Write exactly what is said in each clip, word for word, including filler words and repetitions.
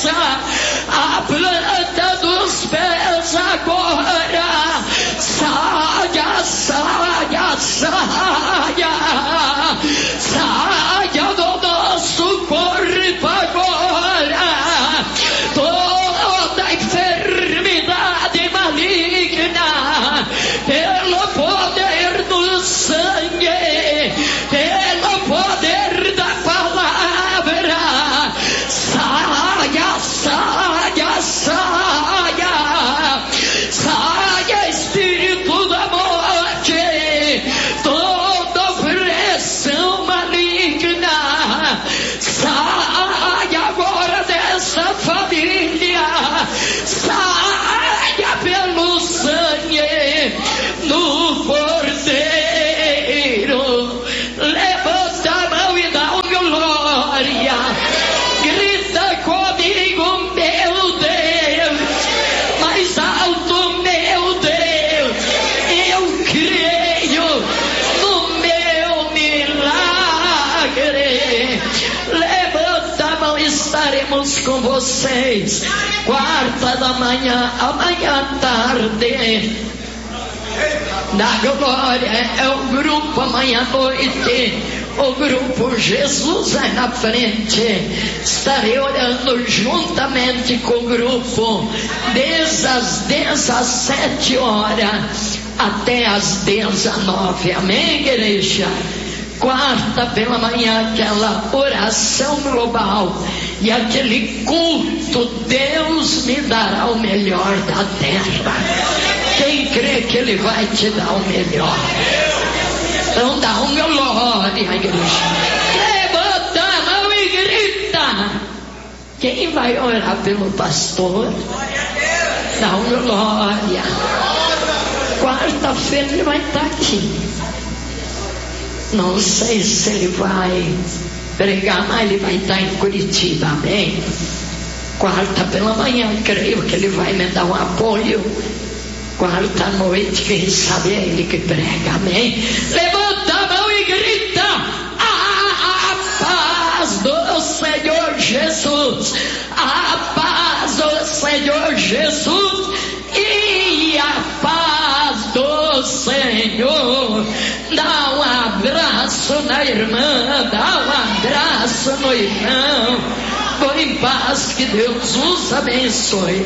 a planta dos pés agora, saia, saia, saia, saia do nosso corpo agora, toda enfermidade maligna, pelo poder do sangue, pelo poder da palavra, saia, saia, saia, saia, espírito da morte, toda opressão maligna, saia agora dessa família, saia pelo sangue no Cordeiro. Levanta a mão e dá uma glória, grita comigo, meu Deus, mais alto, meu Deus, eu creio no meu milagre. Levanta a mão, estaremos com vocês quarta da manhã, amanhã à tarde, na glória. É o grupo amanhã à noite, o grupo Jesus é na frente. Estarei orando juntamente com o grupo desde as dezessete horas até as dezenove. Amém, igreja? Quarta pela manhã, aquela oração global e aquele culto. Deus me dará o melhor da terra. Quem crê que Ele vai te dar o melhor? Então dá um glória, igreja. Levanta a mão e grita. Quem vai orar pelo pastor? Dá um glória. Quarta-feira ele vai estar aqui. Não sei se ele vai pregar, mas ele vai estar em Curitiba, amém? Quarta pela manhã, creio que ele vai me dar um apoio. Quarta noite, quem sabe é ele que prega, amém? Levanta a mão e grita: a paz do Senhor Jesus, a paz do Senhor Jesus, e a paz do Senhor. Dá um abraço na irmã, dá um abraço no irmão. Vou em paz, que Deus os abençoe.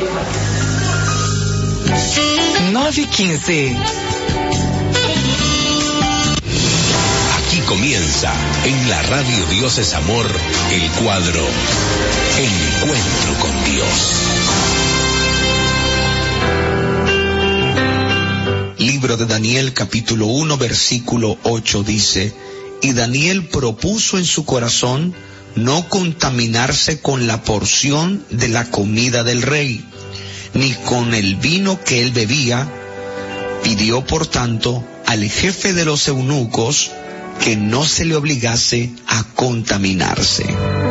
nove e quinze. Aquí comienza en la radio Dios es Amor el cuadro Encuentro con Dios. Libro de Daniel, capítulo uno, versículo ocho dice: y Daniel propuso en su corazón no contaminarse con la porción de la comida del rey, ni con el vino que él bebía. Pidió por tanto al jefe de los eunucos que no se le obligase a contaminarse.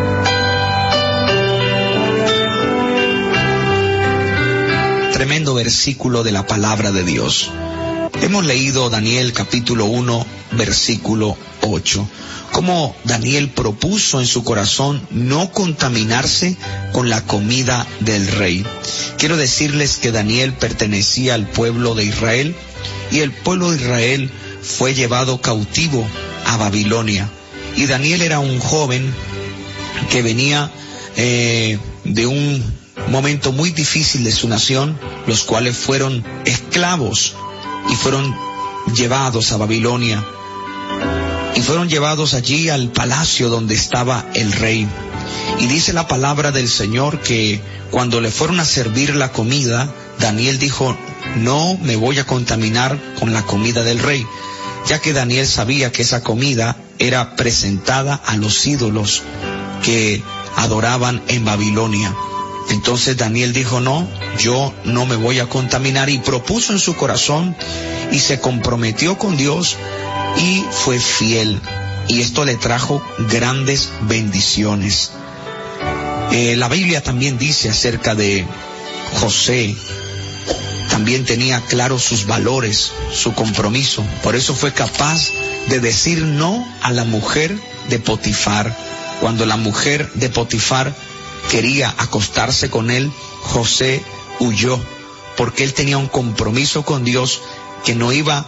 Tremendo versículo de la palabra de Dios. Hemos leído Daniel capítulo uno, versículo ocho. Cómo Daniel propuso en su corazón no contaminarse con la comida del rey. Quiero decirles que Daniel pertenecía al pueblo de Israel, y el pueblo de Israel fue llevado cautivo a Babilonia. Y Daniel era un joven que venía eh, de un momento muy difícil de su nación, los cuales fueron esclavos y fueron llevados a Babilonia. Y fueron llevados allí al palacio donde estaba el rey. Y dice la palabra del Señor que cuando le fueron a servir la comida, Daniel dijo: no me voy a contaminar con la comida del rey, ya que Daniel sabía que esa comida era presentada a los ídolos que adoraban en Babilonia. Entonces Daniel dijo: no, yo no me voy a contaminar, y propuso en su corazón y se comprometió con Dios y fue fiel, y esto le trajo grandes bendiciones. Eh, la Biblia también dice acerca de José, también tenía claro sus valores, su compromiso, por eso fue capaz de decir no a la mujer de Potifar, cuando la mujer de Potifar quería acostarse con él, José huyó, porque él tenía un compromiso con Dios que no iba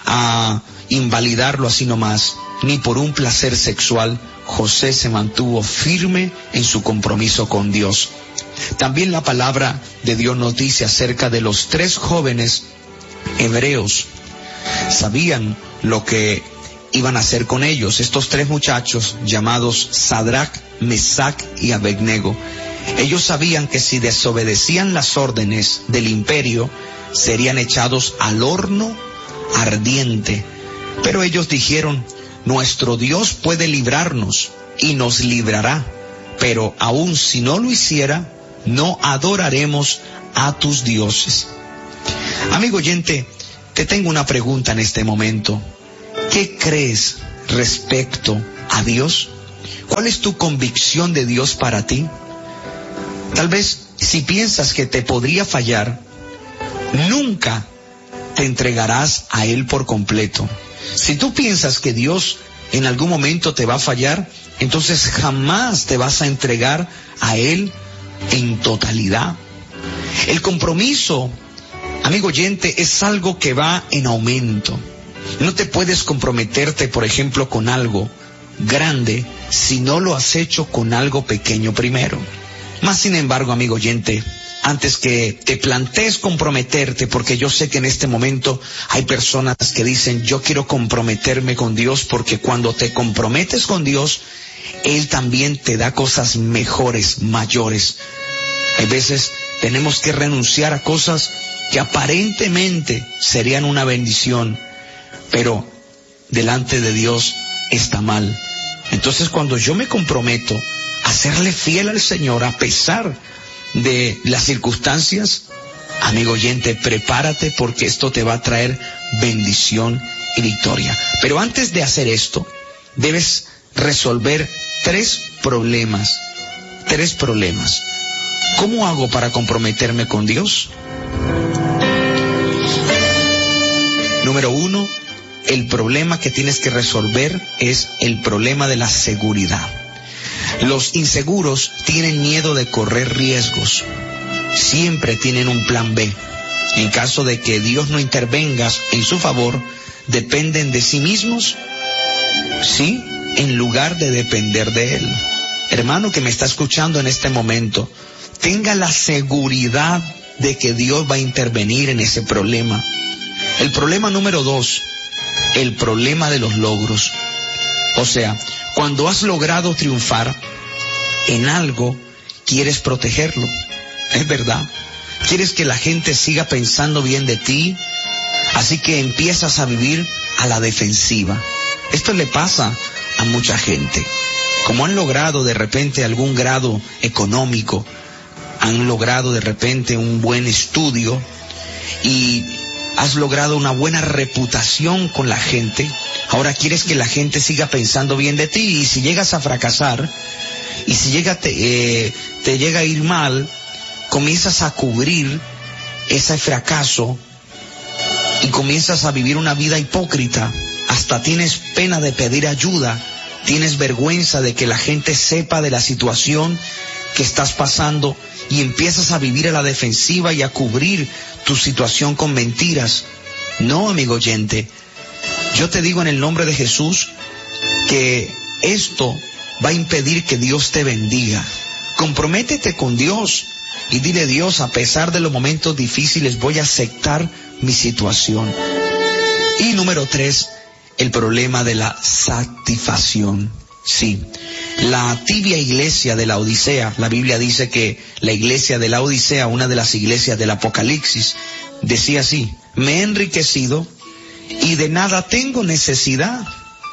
a invalidarlo así nomás, ni por un placer sexual. José se mantuvo firme en su compromiso con Dios. También la palabra de Dios nos dice acerca de los tres jóvenes hebreos. Sabían lo que iban a hacer con ellos. Estos tres muchachos llamados Sadrach, Mesac y Abednego. Ellos sabían que si desobedecían las órdenes del imperio, serían echados al horno ardiente. Pero ellos dijeron: nuestro Dios puede librarnos y nos librará, pero aun si no lo hiciera, no adoraremos a tus dioses. Amigo oyente, te tengo una pregunta en este momento. ¿Qué crees respecto a Dios? ¿Cuál es tu convicción de Dios para ti? Tal vez si piensas que te podría fallar, nunca te entregarás a Él por completo. Si tú piensas que Dios en algún momento te va a fallar, entonces jamás te vas a entregar a Él en totalidad. El compromiso, amigo oyente, es algo que va en aumento. No te puedes comprometerte, por ejemplo, con algo grande si no lo has hecho con algo pequeño primero. Más sin embargo, amigo oyente, antes que te plantees comprometerte, porque yo sé que en este momento hay personas que dicen: yo quiero comprometerme con Dios, porque cuando te comprometes con Dios, Él también te da cosas mejores, mayores. Hay veces tenemos que renunciar a cosas que aparentemente serían una bendición, pero delante de Dios está mal. Entonces, cuando yo me comprometo a serle fiel al Señor a pesar de las circunstancias, amigo oyente, prepárate, porque esto te va a traer bendición y victoria. Pero antes de hacer esto, debes resolver tres problemas. Tres problemas. ¿Cómo hago para comprometerme con Dios? Número uno, el problema que tienes que resolver es el problema de la seguridad. Los inseguros tienen miedo de correr riesgos. Siempre tienen un plan B. En caso de que Dios no intervenga en su favor, dependen de sí mismos, sí, en lugar de depender de Él. Hermano que me está escuchando en este momento, tenga la seguridad de que Dios va a intervenir en ese problema. El problema número dos, el problema de los logros. O sea, cuando has logrado triunfar en algo, quieres protegerlo. Es verdad. Quieres que la gente siga pensando bien de ti, así que empiezas a vivir a la defensiva. Esto le pasa a mucha gente. Como han logrado de repente algún grado económico, han logrado de repente un buen estudio y has logrado una buena reputación con la gente, ahora quieres que la gente siga pensando bien de ti, y si llegas a fracasar, y si llega te, eh, te llega a ir mal, comienzas a cubrir ese fracaso y comienzas a vivir una vida hipócrita. Hasta tienes pena de pedir ayuda, tienes vergüenza de que la gente sepa de la situación que estás pasando, y empiezas a vivir a la defensiva y a cubrir tu situación con mentiras. No, amigo oyente, yo te digo en el nombre de Jesús que esto va a impedir que Dios te bendiga. Comprométete con Dios y dile: Dios, a pesar de los momentos difíciles, voy a aceptar mi situación. Y número tres, el problema de la satisfacción. Sí, la tibia iglesia de la Odisea, la Biblia dice que la iglesia de la Odisea, una de las iglesias del Apocalipsis, decía así: me he enriquecido y de nada tengo necesidad.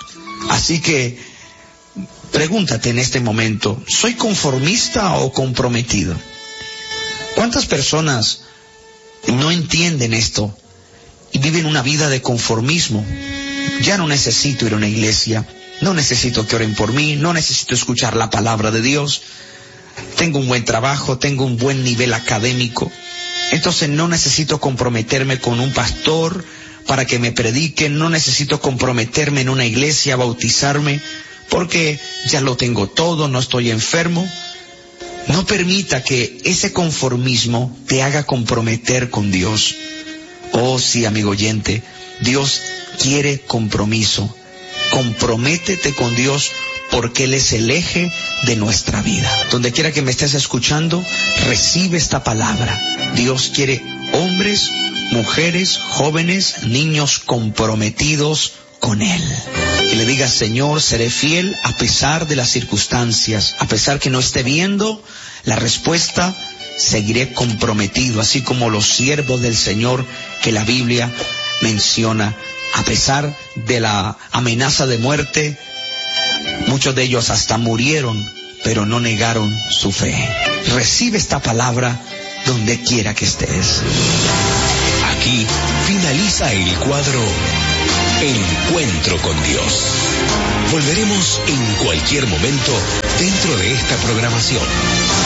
Así que pregúntate en este momento: ¿soy conformista o comprometido? ¿Cuántas personas no entienden esto y viven una vida de conformismo? Ya no necesito ir a una iglesia, no necesito que oren por mí, no necesito escuchar la palabra de Dios, tengo un buen trabajo, tengo un buen nivel académico, entonces no necesito comprometerme con un pastor para que me predique, no necesito comprometerme en una iglesia, bautizarme, porque ya lo tengo todo, no estoy enfermo. No permita que ese conformismo te haga comprometer con Dios. Oh, sí, amigo oyente, Dios quiere compromiso. Comprométete con Dios porque Él es el eje de nuestra vida. Donde quiera que me estés escuchando, recibe esta palabra. Dios quiere hombres, mujeres, jóvenes, niños comprometidos con Él. Que le digas: Señor, seré fiel a pesar de las circunstancias, a pesar que no esté viendo la respuesta, seguiré comprometido, así como los siervos del Señor que la Biblia menciona. A pesar de la amenaza de muerte, muchos de ellos hasta murieron, pero no negaron su fe. Recibe esta palabra donde quiera que estés. Aquí finaliza el cuadro Encuentro con Dios. Volveremos en cualquier momento dentro de esta programación.